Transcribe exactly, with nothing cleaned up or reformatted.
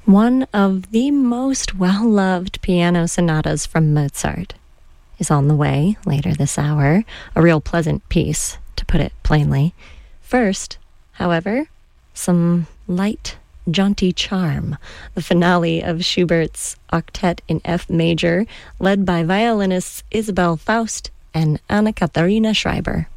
One of the most well-loved piano sonatas from Mozart is on the way later this hour. A real pleasant piece, to put it plainly. First, however, some light, jaunty charm. The finale of Schubert's Octet in F major, led by violinists Isabel Faust and Anna Katharina Schreiber.